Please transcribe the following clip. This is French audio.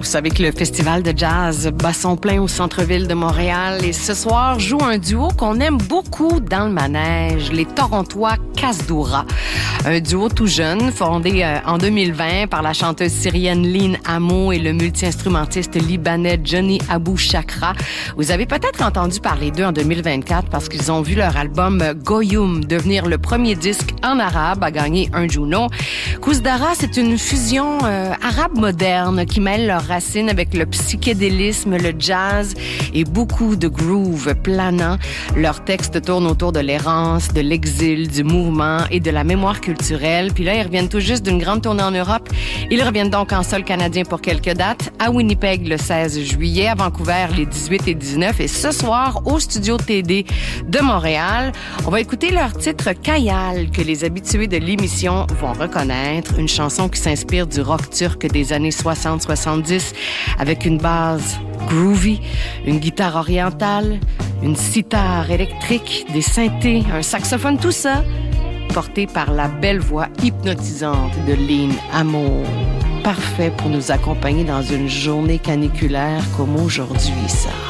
savez que le festival de jazz bat son plein au centre-ville de Montréal et ce soir joue un duo qu'on aime beaucoup dans le manège, les Torontois Kasdoura. Un duo tout jeune, fondé en 2020 par la chanteuse syrienne Lynn Amo et le multi-instrumentiste libanais Johnny Abou Chakra. Vous avez peut-être entendu parler d'eux en 2024 parce qu'ils ont vu leur album Goyum devenir le premier disque en arabe à gagner un Juno. Kasdoura, c'est une fusion arabe moderne qui mêle leurs racines avec le psychédélisme, le jazz et beaucoup de groove planant. Leurs textes tournent autour de l'errance, de l'exil, du mouvement et de la mémoire culturelle. Puis là, ils reviennent tout juste d'une grande tournée en Europe. Ils reviennent donc en sol canadien pour quelques dates, à Winnipeg le 16 juillet, à Vancouver les 18 et 19 et ce soir au Studio TD de Montréal. On va écouter leur titre Kayal que les habitués de l'émission vont reconnaître, une chanson qui s'inspire du rock turc des années 60-70 avec une base groovy, une guitare orientale, une sitar électrique, des synthés, un saxophone, tout ça porté par la belle voix hypnotisante de Lynn Amo. Parfait pour nous accompagner dans une journée caniculaire comme aujourd'hui, ça.